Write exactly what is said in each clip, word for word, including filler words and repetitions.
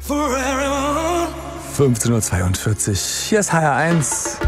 fünfzehn Uhr zweiundvierzig. Hier ist H R eins.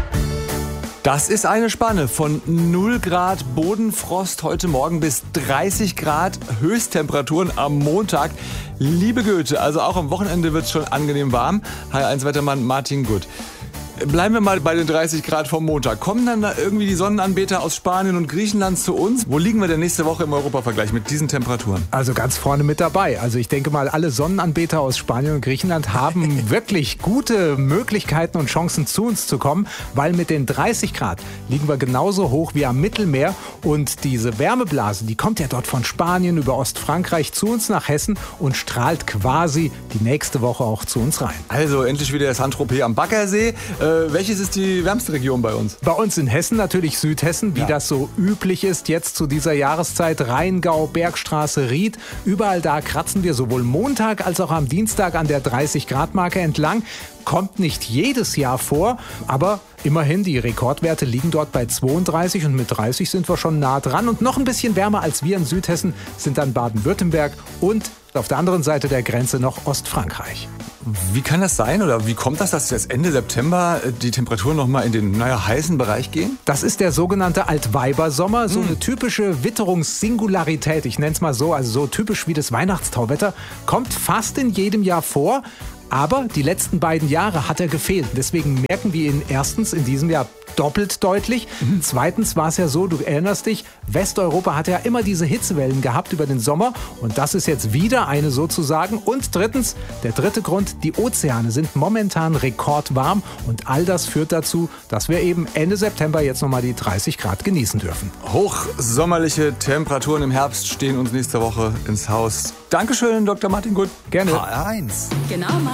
Das ist eine Spanne von null Grad Bodenfrost heute Morgen bis dreißig Grad Höchsttemperaturen am Montag. Liebe Goethe, also auch am Wochenende wird es schon angenehm warm. H R eins Wettermann Martin Gut. Bleiben wir mal bei den dreißig Grad vom Montag. Kommen dann da irgendwie die Sonnenanbeter aus Spanien und Griechenland zu uns? Wo liegen wir denn nächste Woche im Europavergleich mit diesen Temperaturen? Also ganz vorne mit dabei. Also ich denke mal, alle Sonnenanbeter aus Spanien und Griechenland haben wirklich gute Möglichkeiten und Chancen zu uns zu kommen, weil mit den dreißig Grad liegen wir genauso hoch wie am Mittelmeer und diese Wärmeblase, die kommt ja dort von Spanien über Ostfrankreich zu uns nach Hessen und strahlt quasi die nächste Woche auch zu uns rein. Also endlich wieder Saint-Tropez am Baggersee. Äh, welches ist die wärmste Region bei uns? Bei uns in Hessen natürlich Südhessen, wie Ja. das so üblich ist jetzt zu dieser Jahreszeit. Rheingau, Bergstraße, Ried, überall da kratzen wir sowohl Montag als auch am Dienstag an der dreißig Grad Marke entlang. Kommt nicht jedes Jahr vor, aber immerhin, die Rekordwerte liegen dort bei zweiunddreißig und mit dreißig sind wir schon nah dran. Und noch ein bisschen wärmer als wir in Südhessen sind dann Baden-Württemberg und auf der anderen Seite der Grenze noch Ostfrankreich. Wie kann das sein oder wie kommt das, dass jetzt Ende September die Temperaturen noch mal in den naja, heißen Bereich gehen? Das ist der sogenannte Altweibersommer, so eine typische Witterungssingularität, ich nenne es mal so, also so typisch wie das Weihnachtstauwetter, kommt fast in jedem Jahr vor. Aber die letzten beiden Jahre hat er gefehlt. Deswegen merken wir ihn erstens in diesem Jahr doppelt deutlich. Mhm. Zweitens war es ja so, du erinnerst dich, Westeuropa hat ja immer diese Hitzewellen gehabt über den Sommer. Und das ist jetzt wieder eine sozusagen. Und drittens, der dritte Grund, die Ozeane sind momentan rekordwarm. Und all das führt dazu, dass wir eben Ende September jetzt nochmal die dreißig Grad genießen dürfen. Hochsommerliche Temperaturen im Herbst stehen uns nächste Woche ins Haus. Dankeschön, Doktor Martin Gut. Gerne. H R eins. Genau.